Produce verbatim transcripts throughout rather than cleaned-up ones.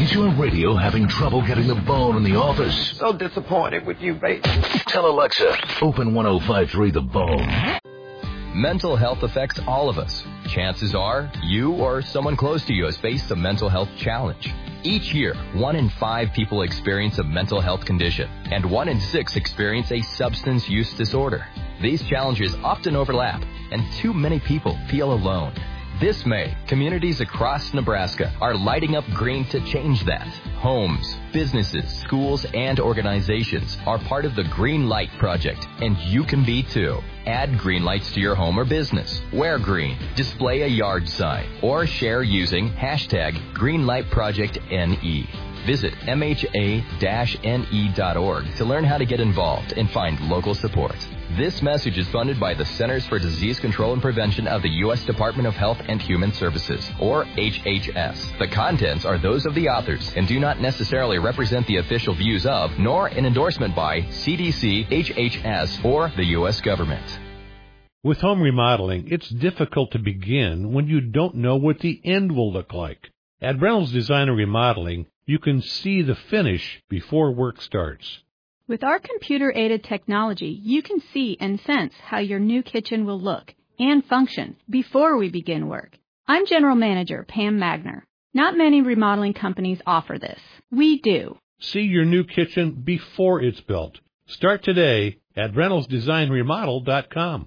Is your radio having trouble getting the bone in the office? So disappointed with you, baby. Tell Alexa, open ten fifty-three The Bone. Mental health affects all of us. Chances are you or someone close to you has faced a mental health challenge. Each year, one in five people experience a mental health condition, and one in six experience a substance use disorder. These challenges often overlap, and too many people feel alone. This May, communities across Nebraska are lighting up green to change that. Homes, businesses, schools, and organizations are part of the Green Light Project, and you can be too. Add green lights to your home or business. Wear green, display a yard sign, or share using hashtag GreenLightProjectNE. Visit M H A N E dot org to learn how to get involved and find local support. This message is funded by the Centers for Disease Control and Prevention of the U S Department of Health and Human Services, or H H S. The contents are those of the authors and do not necessarily represent the official views of, nor an endorsement by, C D C, H H S, or the U S government. With home remodeling, it's difficult to begin when you don't know what the end will look like. At Reynolds Design and Remodeling, you can see the finish before work starts. With our computer-aided technology, you can see and sense how your new kitchen will look and function before we begin work. I'm General Manager Pam Magner. Not many remodeling companies offer this. We do. See your new kitchen before it's built. Start today at Reynolds Design Remodel dot com.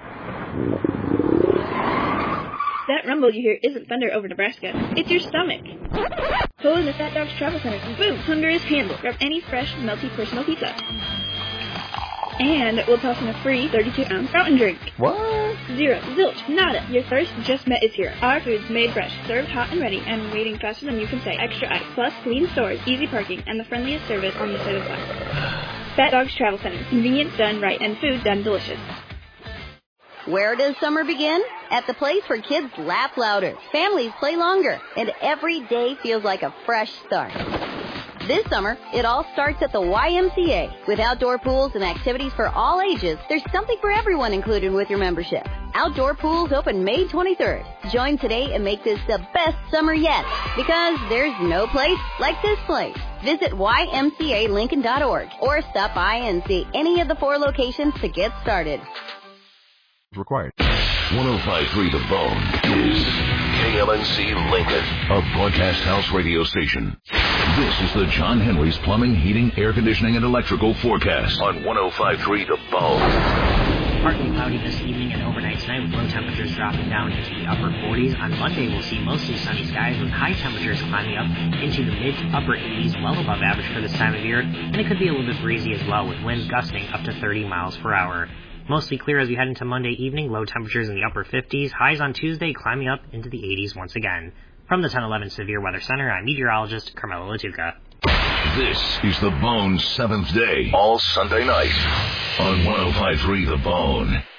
That rumble you hear isn't thunder over Nebraska. It's your stomach. Pull in the Fat Dogs Travel Center and boom, hunger is handled. Grab any fresh, melty personal pizza. And we'll toss in a free thirty-two ounce fountain drink. What? Zero, zilch, nada. Your thirst just met is here. Our food's made fresh, served hot and ready, and waiting faster than you can say. Extra ice, plus clean stores, easy parking, and the friendliest service on the side of life. Fat Dogs Travel Center. Convenience done right and food done delicious. Where does summer begin? At the place where kids laugh louder, families play longer, and every day feels like a fresh start. This summer, it all starts at the Y M C A. With outdoor pools and activities for all ages, there's something for everyone included with your membership. Outdoor pools open May twenty-third. Join today and make this the best summer yet, because there's no place like this place. Visit Y M C A Lincoln dot org or stop by and see any of the four locations to get started. Required. ten fifty-three The Bone is K L N C Lincoln, a broadcast house radio station. This is the John Henry's Plumbing, Heating, Air Conditioning, and Electrical forecast on ten fifty-three The Bone. Partly cloudy this evening and overnight tonight with low temperatures dropping down into the upper forties. On Monday, we'll see mostly sunny skies with high temperatures climbing up into the mid to upper eighties, well above average for this time of year, and it could be a little bit breezy as well with winds gusting up to thirty miles per hour. Mostly clear as we head into Monday evening, low temperatures in the upper fifties, highs on Tuesday climbing up into the eighties once again. From the ten eleven Severe Weather Center, I'm meteorologist Carmelo Latuca. This is The Bone's seventh day, all Sunday night on ten fifty-three The Bone.